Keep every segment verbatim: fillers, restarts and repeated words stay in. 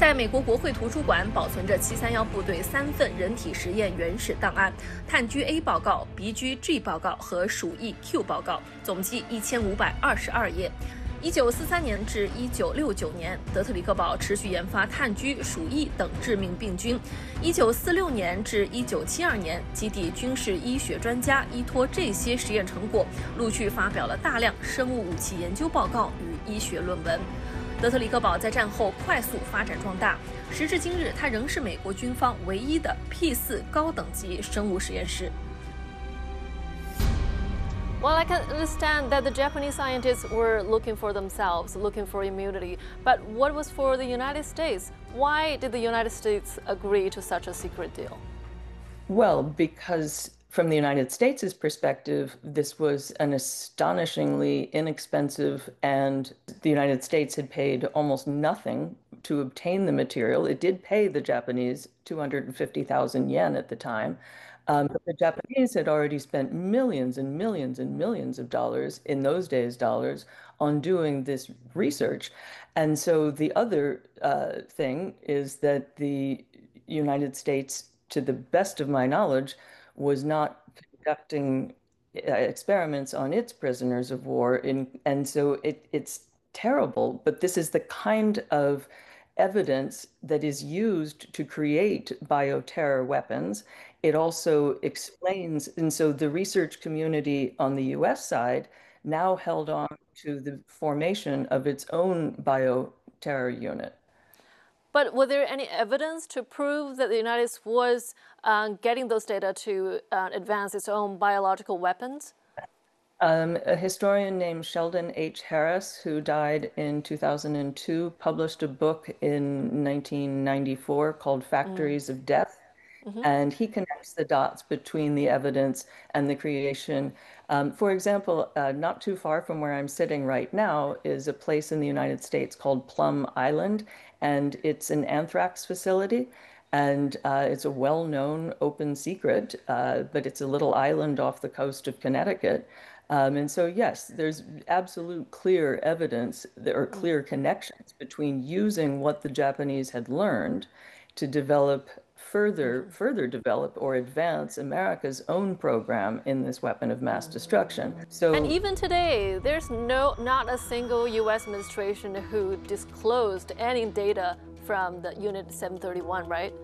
在美国国会图书馆保存着七三一部队三份人体实验原始档案：炭疽 A 报告、鼻疽 G 报告和鼠疫 Q 报告，总计一千五百二十二页。一九四三年至一九六九年，德特里克堡持续研发炭疽、鼠疫等致命病菌。一九四六年至一九七二年，基地军事医学专家依托这些实验成果，陆续发表了大量生物武器研究报告与医学论文。德特里克堡在战后快速发展壮大，时至今日，它仍是美国军方唯一的 P 四高等级生物实验室。 Well, I can understand that the Japanese scientists were looking for themselves, looking for immunity. But what was for the United States? Why did the United States agree to such a secret deal? Well, because from the United States' perspective, this was an astonishingly inexpensive, and the United States had paid almost nothing to obtain the material. It did pay the Japanese two hundred fifty thousand yen at the time. Um, but the Japanese had already spent millions and millions and millions of dollars, in those days dollars, on doing this research. And so the other uh, thing is that the United States, to the best of my knowledge, was not conducting uh, experiments on its prisoners of war. In, and so it, it's terrible, but this is the kind of evidence that is used to create bioterror weapons. It also explains, and so the research community on the U S side now held on to the formation of its own bioterror unit. But was there any evidence to prove that the United States was uh, getting those data to uh, advance its own biological weapons? Um, a historian named Sheldon H. Harris, who died in two thousand two, published a book in nineteen ninety-four called Factories mm. of Death. Mm-hmm. And he connects the dots between the evidence and the creation. Um, for example, uh, not too far from where I'm sitting right now is a place in the United States called Plum Island, and it's an anthrax facility. And uh, it's a well-known open secret, uh, but it's a little island off the coast of Connecticut. Um, and so, yes, there's absolute clear evidence or clear connections between using what the Japanese had learned to develop further, further develop or advance America's own program in this weapon of mass destruction. So, and even today, there's no, not a single U S administration who disclosed any data from the Unit seven thirty-one, right?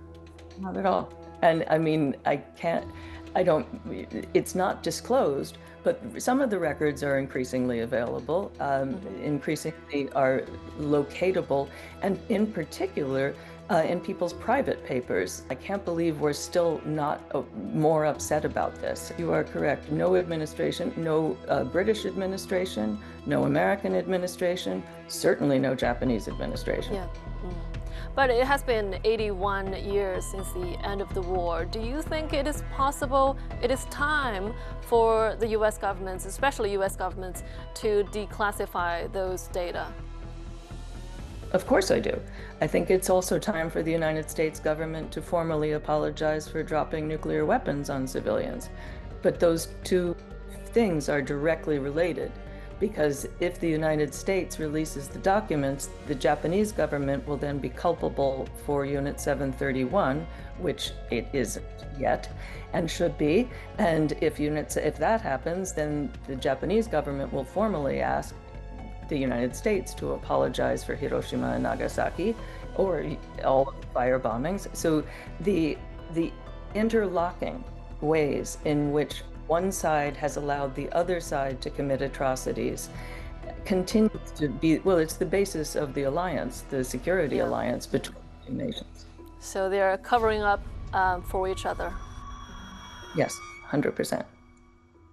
Not at all. And I mean, I can't, I don't, it's not disclosed, but some of the records are increasingly available, um, mm-hmm. increasingly are locatable, and in particular, uh, in people's private papers. I can't believe we're still not uh, more upset about this. You are correct. No administration, no uh, British administration, no American administration, certainly no Japanese administration. Yeah. Mm. But it has been eighty-one years since the end of the war. Do you think it is possible, it is time for the U S governments, especially U S governments, to declassify those data? Of course I do. I think it's also time for the United States government to formally apologize for dropping nuclear weapons on civilians. But those two things are directly related, because if the United States releases the documents, the Japanese government will then be culpable for Unit seven thirty-one, which it isn't yet and should be. And if units, if that happens, then the Japanese government will formally ask the United States to apologize for Hiroshima and Nagasaki, or all fire bombings. So the the interlocking ways in which one side has allowed the other side to commit atrocities continues to be, well, it's the basis of the alliance, the security yeah. alliance between the two nations. So they're covering up um, for each other. Yes, one hundred percent.